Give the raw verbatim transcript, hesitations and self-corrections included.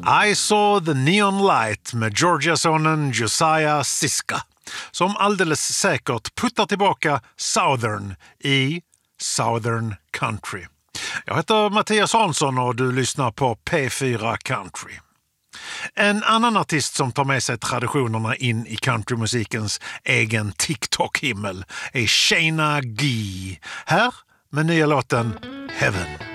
I saw the neon light med Georgia-sonen Josiah Siska, som alldeles säkert puttar tillbaka Southern i Southern Country. Jag heter Mattias Hansson och du lyssnar på P fyra Country. En annan artist som tar med sig traditionerna in i countrymusikens egen TikTok-himmel är Shayna G. Här med nya låten Heaven.